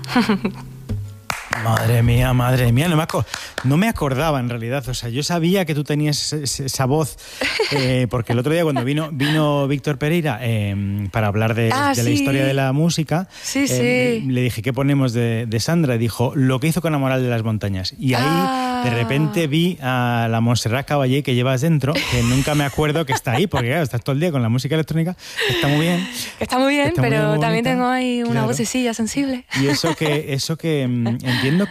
Madre mía, no me acordaba en realidad, o sea, yo sabía que tú tenías esa voz, porque el otro día cuando vino Víctor Pereira para hablar de la historia de la música, le dije, ¿qué ponemos de Sandra? Y dijo, lo que hizo con la Moral de las Montañas. Y ahí de repente vi a la Montserrat Caballé que llevas dentro, que nunca me acuerdo que está ahí, porque claro, estás todo el día con la música electrónica, está muy bien. Está muy bien, pero muy también tengo ahí una vocecilla sensible. Y eso que entiendo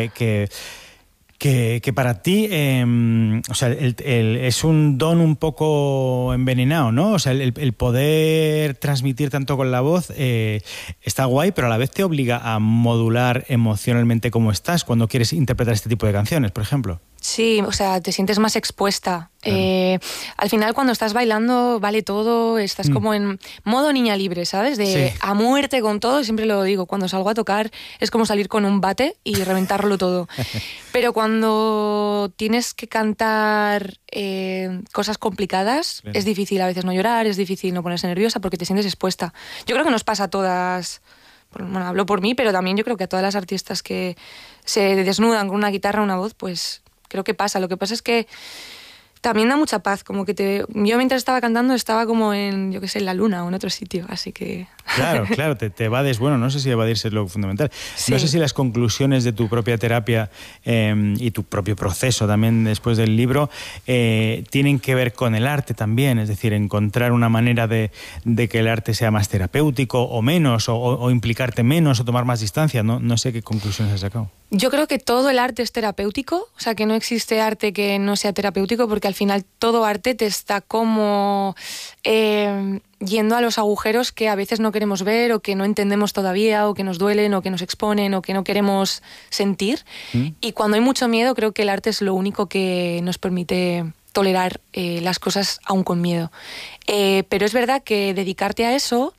que para ti, o sea, es un don un poco envenenado, ¿no? O sea, el poder transmitir tanto con la voz está guay, pero a la vez te obliga a modular emocionalmente cómo estás cuando quieres interpretar este tipo de canciones, por ejemplo. Sí, o sea, te sientes más expuesta. Claro. Al final, cuando estás bailando, vale todo, estás como en modo niña libre, ¿sabes? A muerte con todo, y siempre lo digo, cuando salgo a tocar es como salir con un bate y reventarlo todo. Pero cuando tienes que cantar cosas complicadas, claro, es difícil a veces no llorar, es difícil no ponerse nerviosa porque te sientes expuesta. Yo creo que nos pasa a todas... Bueno, hablo por mí, pero también yo creo que a todas las artistas que se desnudan con una guitarra o una voz, pues creo que pasa. Lo que pasa es que también da mucha paz, como que yo mientras estaba cantando estaba como en, yo qué sé, en la luna o en otro sitio, así que... Claro, te evades, bueno, no sé si evadirse es lo fundamental. Sí. No sé si las conclusiones de tu propia terapia y tu propio proceso también después del libro tienen que ver con el arte también, es decir, encontrar una manera de que el arte sea más terapéutico o menos, o implicarte menos o tomar más distancia, no sé qué conclusiones has sacado. Yo creo que todo el arte es terapéutico, o sea, que no existe arte que no sea terapéutico, porque al final todo arte te está como yendo a los agujeros que a veces no queremos ver o que no entendemos todavía o que nos duelen o que nos exponen o que no queremos sentir. Y cuando hay mucho miedo, creo que el arte es lo único que nos permite tolerar las cosas aún con miedo. Pero es verdad que dedicarte a eso,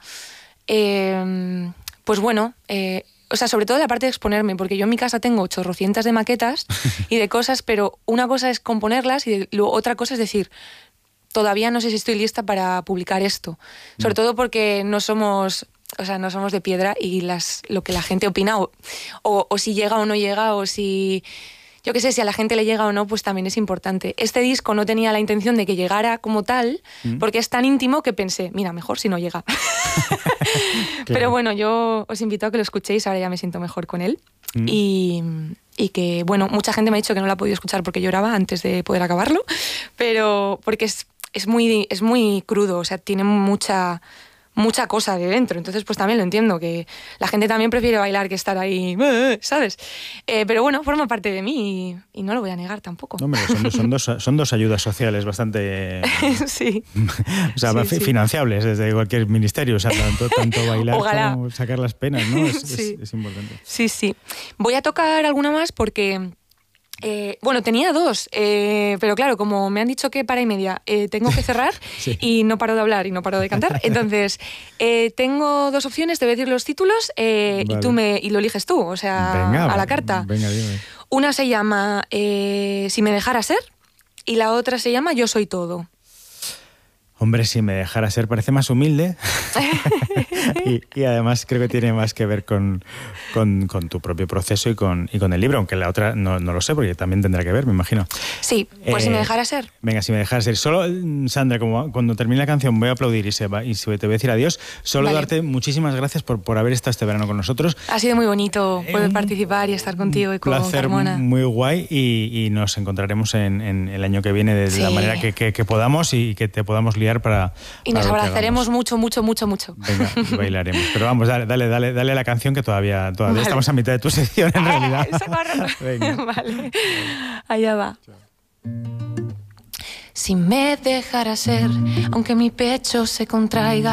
pues bueno... o sea, sobre todo la parte de exponerme, porque yo en mi casa tengo 800 de maquetas y de cosas, pero una cosa es componerlas y otra cosa es decir, todavía no sé si estoy lista para publicar esto. Sobre todo porque no somos de piedra y lo que la gente opina o si llega o no llega o si... Yo qué sé, si a la gente le llega o no, pues también es importante. Este disco no tenía la intención de que llegara como tal, porque es tan íntimo que pensé, mira, mejor si no llega. Claro. Pero bueno, yo os invito a que lo escuchéis, ahora ya me siento mejor con él. Y que, bueno, mucha gente me ha dicho que no lo ha podido escuchar porque lloraba antes de poder acabarlo, pero porque es muy crudo, o sea, tiene mucha cosa de dentro, entonces pues también lo entiendo, que la gente también prefiere bailar que estar ahí, ¿sabes? Pero bueno, forma parte de mí y no lo voy a negar tampoco. No, hombre, son dos ayudas sociales bastante... sí. O sea, sí, financiables desde cualquier ministerio, o sea, tanto bailar Ojalá. como sacar las penas, ¿no? Es importante. Sí. Voy a tocar alguna más porque... bueno, tenía dos, pero claro, como me han dicho que para y media tengo que cerrar sí. Y no paro de hablar y no paro de cantar, entonces tengo dos opciones, te voy a decir los títulos vale. y lo eliges tú, o sea, venga, a la carta. Venga, dime. Una se llama Si me dejara ser y la otra se llama Yo soy todo. Hombre, si me dejara ser parece más humilde y además creo que tiene más que ver con tu propio proceso y con el libro, aunque la otra no lo sé porque también tendrá que ver, me imagino. Sí, pues si me dejara ser. Venga, si me dejara ser. Solo, Sandra, como cuando termine la canción voy a aplaudir y te voy a decir adiós, solo vale. Darte muchísimas gracias por haber estado este verano con nosotros. Ha sido muy bonito poder participar y estar contigo y con Carmona. Placer muy guay y nos encontraremos en el año que viene de la manera que podamos y que te podamos liar y nos abrazaremos mucho. Venga, y bailaremos. Pero vamos, dale la canción que todavía vale. Estamos a mitad de tu sección en realidad. Venga. Vale. Allá va. Si me dejara ser, aunque mi pecho se contraiga,